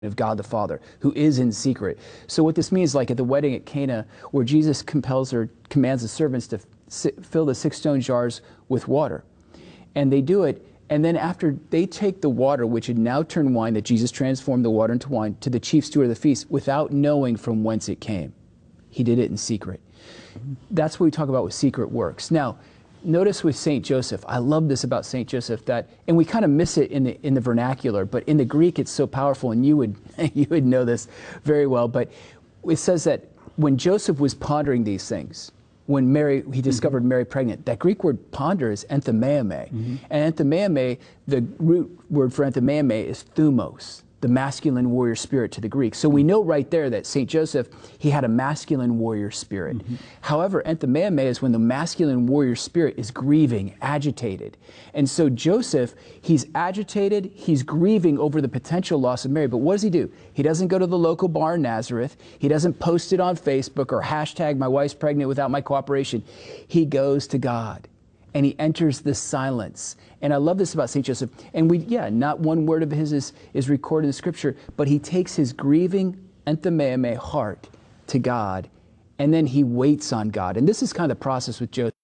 of God the Father, who is in secret. So what this means, like at the wedding at Cana, where Jesus commands the servants to fill the 6 stone jars with water. And they do it, and then after they take the water, which had now turned wine, that Jesus transformed the water into wine, to the chief steward of the feast, without knowing from whence it came. He did it in secret. That's what we talk about with secret works. Now, notice with St. Joseph, I love this about St. Joseph, that, and we kind of miss it in the vernacular, but in the Greek it's so powerful, and you would know this very well, but it says that when Joseph was pondering these things, when he discovered Mary pregnant, that Greek word ponder is enthemeame. And enthemeame, the root word for enthemeame is thumos, the masculine warrior spirit to the Greek. So we know right there that St. Joseph, he had a masculine warrior spirit. However, enthemeame is when the masculine warrior spirit is grieving, agitated. And so Joseph, he's agitated, he's grieving over the potential loss of Mary. But what does he do? He doesn't go to the local bar in Nazareth. He doesn't post it on Facebook or hashtag my wife's pregnant without my cooperation. He goes to God. And he enters the silence. And I love this about St. Joseph. And not one word of his is recorded in Scripture, but he takes his grieving enthemeame heart to God, and then he waits on God. And this is kind of the process with Joseph.